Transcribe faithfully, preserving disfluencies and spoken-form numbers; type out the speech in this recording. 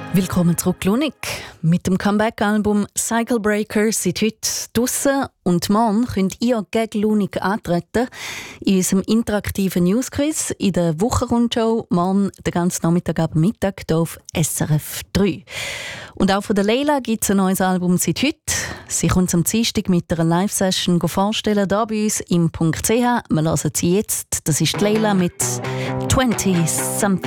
Willkommen zurück, Lunik. Mit dem Comeback-Album Cycle Breaker sind heute draussen und morgen könnt ihr gegen Lunik antreten in unserem interaktiven Newsquiz in der Wochenrundschau. Morgen den ganzen Nachmittag ab Mittag hier auf S R F drei. Und auch von der Leila gibt es ein neues Album seit heute. Sie kommt am Dienstag mit einer Live-Session vorstellen, hier bei uns im .ch. Wir hören sie jetzt. Das ist die Leila mit «twenty something».